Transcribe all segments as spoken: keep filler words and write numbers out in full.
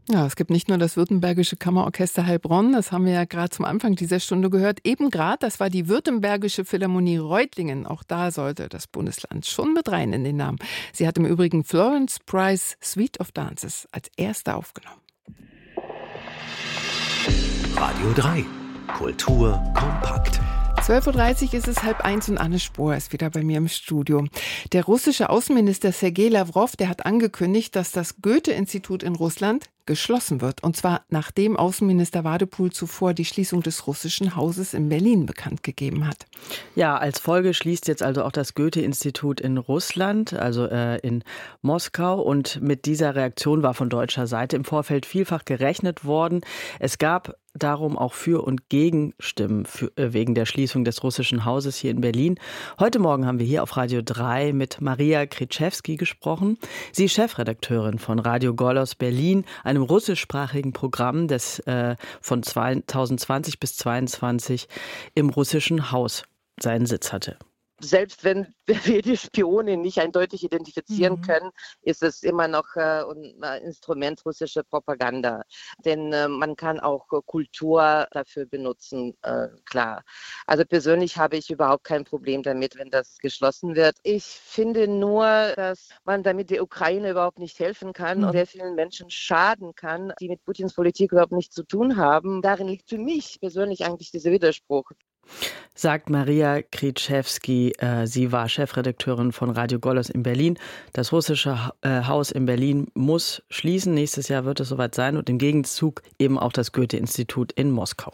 Ja, es gibt nicht nur das Württembergische Kammerorchester Heilbronn, das haben wir ja gerade zum Anfang dieser Stunde gehört. Eben gerade, das war die Württembergische Philharmonie Reutlingen. Auch da sollte das Bundesland schon mit rein in den Namen. Sie hat im Übrigen Florence Price Suite of Dances als erste aufgenommen. Radio drei. Kultur kompakt. zwölf Uhr dreißig ist es, halb eins und Anne Spohr ist wieder bei mir im Studio. Der russische Außenminister Sergei Lavrov, der hat angekündigt, dass das Goethe-Institut in Russland geschlossen wird. Und zwar nachdem Außenminister Wadepool zuvor die Schließung des russischen Hauses in Berlin bekannt gegeben hat. Ja, als Folge schließt jetzt also auch das Goethe-Institut in Russland, also äh, in Moskau. Und mit dieser Reaktion war von deutscher Seite im Vorfeld vielfach gerechnet worden. Es gab darum auch Für- und Gegenstimmen für, äh, wegen der Schließung des russischen Hauses hier in Berlin. Heute Morgen haben wir hier auf Radio drei mit Maria Kryczewski gesprochen. Sie ist Chefredakteurin von Radio Golos Berlin, einem russischsprachigen Programm, das äh, von zweitausendzwanzig bis zweitausendzweiundzwanzig im russischen Haus seinen Sitz hatte. Selbst wenn wir die Spione nicht eindeutig identifizieren mhm. können, ist es immer noch äh, ein Instrument russischer Propaganda. Denn äh, man kann auch äh, Kultur dafür benutzen, äh, klar. Also persönlich habe ich überhaupt kein Problem damit, wenn das geschlossen wird. Ich finde nur, dass man damit der Ukraine überhaupt nicht helfen kann mhm. und sehr vielen Menschen schaden kann, die mit Putins Politik überhaupt nichts zu tun haben. Darin liegt für mich persönlich eigentlich dieser Widerspruch. Sagt Maria Kryczewski. Sie war Chefredakteurin von Radio Golos in Berlin. Das russische Haus in Berlin muss schließen. Nächstes Jahr wird es soweit sein und im Gegenzug eben auch das Goethe-Institut in Moskau.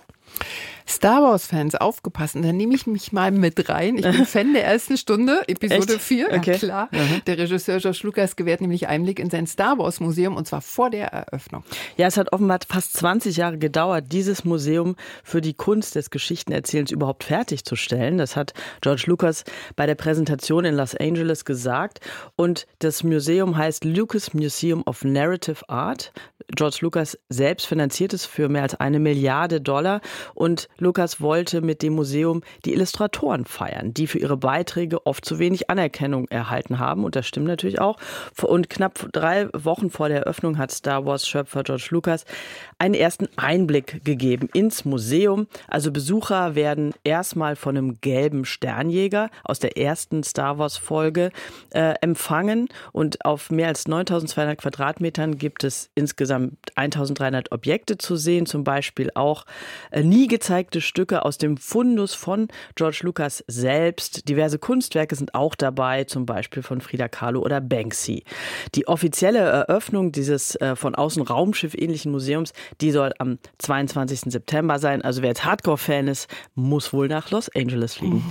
Star Wars-Fans, aufgepasst. Da nehme ich mich mal mit rein. Ich bin Fan der ersten Stunde, Episode vier, okay. Ja klar. Mhm. Der Regisseur George Lucas gewährt nämlich Einblick in sein Star Wars-Museum und zwar vor der Eröffnung. Ja, es hat offenbar fast zwanzig Jahre gedauert, dieses Museum für die Kunst des Geschichtenerzählens überhaupt fertigzustellen. Das hat George Lucas bei der Präsentation in Los Angeles gesagt. Und das Museum heißt Lucas Museum of Narrative Art. George Lucas selbst finanziert es für mehr als eine Milliarde Dollar. Und Lucas wollte mit dem Museum die Illustratoren feiern, die für ihre Beiträge oft zu wenig Anerkennung erhalten haben. Und das stimmt natürlich auch. Und knapp drei Wochen vor der Eröffnung hat Star Wars-Schöpfer George Lucas einen ersten Einblick gegeben ins Museum. Also Besucher werden erstmal von einem gelben Sternjäger aus der ersten Star Wars-Folge äh, empfangen. Und auf mehr als neuntausendzweihundert Quadratmetern gibt es insgesamt eintausenddreihundert Objekte zu sehen. Zum Beispiel auch äh, nie gezeigte Stücke aus dem Fundus von George Lucas selbst. Diverse Kunstwerke sind auch dabei, zum Beispiel von Frida Kahlo oder Banksy. Die offizielle Eröffnung dieses äh, von außen Raumschiff-ähnlichen Museums, die soll am zweiundzwanzigsten September sein. Also wer jetzt Hardcore-Fan ist, muss wohl nach Los Angeles fliegen.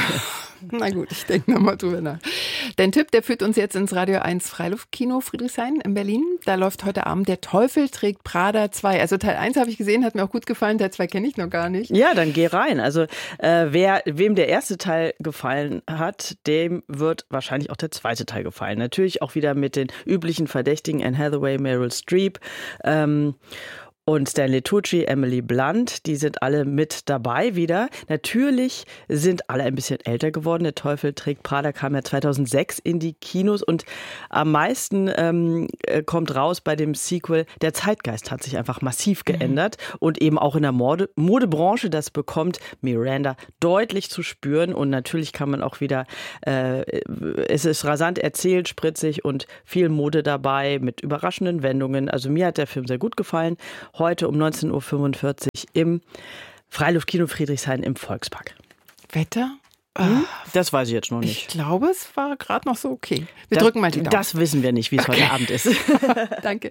Na gut, ich denke nochmal drüber nach. Dein Tipp, der führt uns jetzt ins Radio eins Freiluftkino Friedrichshain in Berlin. Da läuft heute Abend Der Teufel trägt Prada zwei. Also Teil eins habe ich gesehen, hat mir auch gut gefallen. Teil zwei kenne ich noch gar nicht. Ja, dann geh rein. Also äh, wer, wem der erste Teil gefallen hat, dem wird wahrscheinlich auch der zweite Teil gefallen. Natürlich auch wieder mit den üblichen Verdächtigen Anne Hathaway, Meryl Streep. Ähm, Und Stanley Tucci, Emily Blunt, die sind alle mit dabei wieder. Natürlich sind alle ein bisschen älter geworden. Der Teufel trägt Prada kam ja zweitausendsechs in die Kinos und am meisten ähm, kommt raus bei dem Sequel, der Zeitgeist hat sich einfach massiv geändert mhm. und eben auch in der Mode, Modebranche, das bekommt Miranda deutlich zu spüren und natürlich kann man auch wieder, äh, es ist rasant erzählt, spritzig und viel Mode dabei mit überraschenden Wendungen. Also mir hat der Film sehr gut gefallen. Heute um neunzehn Uhr fünfundvierzig im Freiluftkino Friedrichshain im Volkspark. Wetter? Hm? Das weiß ich jetzt noch nicht. Ich glaube, es war gerade noch so okay. Wir das, drücken mal die Daumen. Das wissen wir nicht, wie es okay. heute Abend ist. Danke.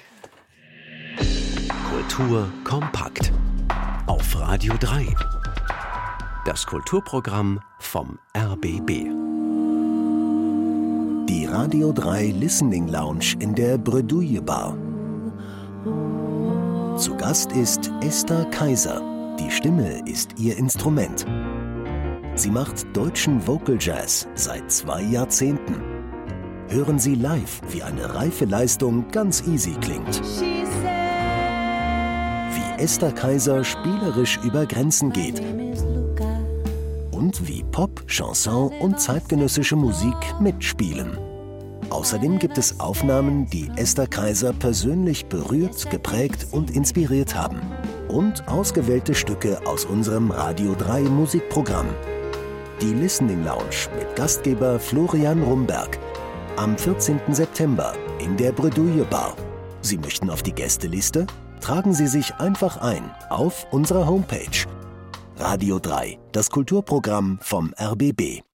Kultur kompakt. Auf Radio drei. Das Kulturprogramm vom R B B. Die Radio drei Listening Lounge in der Bredouille Bar. Zu Gast ist Esther Kaiser. Die Stimme ist ihr Instrument. Sie macht deutschen Vocal Jazz seit zwei Jahrzehnten. Hören Sie live, wie eine reife Leistung ganz easy klingt. Wie Esther Kaiser spielerisch über Grenzen geht. Und wie Pop, Chanson und zeitgenössische Musik mitspielen. Außerdem gibt es Aufnahmen, die Esther Kaiser persönlich berührt, geprägt und inspiriert haben. Und ausgewählte Stücke aus unserem Radio drei Musikprogramm. Die Listening Lounge mit Gastgeber Florian Rumberg. Am vierzehnten September in der Bredouille Bar. Sie möchten auf die Gästeliste? Tragen Sie sich einfach ein auf unserer Homepage. Radio drei, das Kulturprogramm vom R B B.